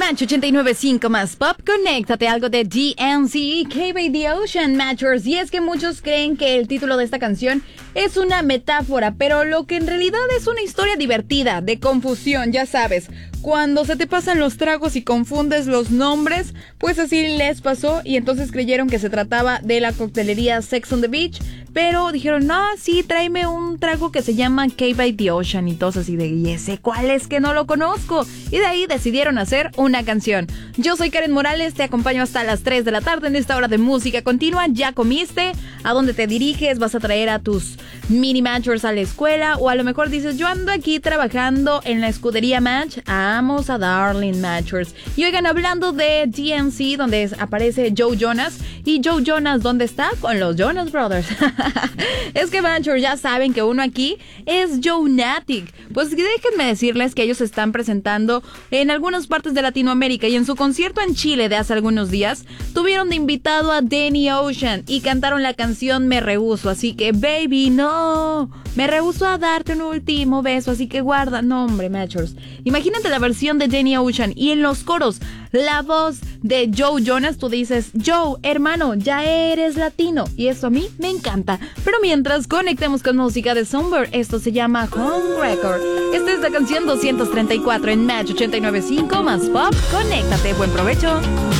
Match 89.5 más pop, conéctate, algo de DNC, Cave by the Ocean, Matchers. Y es que muchos creen que el título de esta canción es una metáfora, pero lo que en realidad es una historia divertida, de confusión, ya sabes. Cuando se te pasan los tragos y confundes los nombres, pues así les pasó y entonces creyeron que se trataba de la coctelería Sex on the Beach, pero dijeron, no, sí, tráeme un trago que se llama Cave by the Ocean y todos así de, ¿y ese cuál es que no lo conozco? Y de ahí decidieron hacer una canción. Yo soy Karen Morales, te acompaño hasta las 3 de la tarde en esta hora de música continua. ¿Ya comiste? ¿A dónde te diriges? ¿Vas a traer a tus mini matchers a la escuela? O a lo mejor dices, yo ando aquí trabajando en la escudería Match. Vamos a Darling Matchers. Y oigan, hablando de DNC, donde aparece Joe Jonas. ¿Y Joe Jonas dónde está? Con los Jonas Brothers. Es que Matchers ya saben que uno aquí es Joe-natic. Pues déjenme decirles que ellos se están presentando en algunas partes de Latinoamérica. Y en su concierto en Chile de hace algunos días, tuvieron de invitado a Danny Ocean y cantaron la canción Me Rehúso. Así que, baby, no, me rehúso a darte un último beso. Así que guarda, no hombre, Matchers. Imagínate la versión de Danny Ocean y en los coros la voz de Joe Jonas. Tú dices, Joe, hermano, ya eres latino, y eso a mí me encanta. Pero mientras, conectemos con música de Somber. Esto se llama Home Record. Esta es la canción 234 en Match 89.5 más pop. Conéctate, buen provecho.